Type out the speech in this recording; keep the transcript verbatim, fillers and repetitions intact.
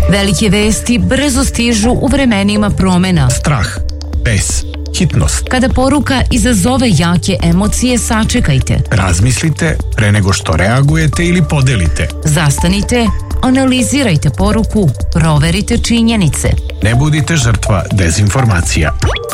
Velike vesti brzo stižu u vremenima promena. Strah, bes, hitnost. Kada poruka izazove jake emocije, sačekajte. Razmislite pre nego što reagujete ili podelite. Zastanite, analizirajte poruku, proverite činjenice. Ne budite žrtva dezinformacija.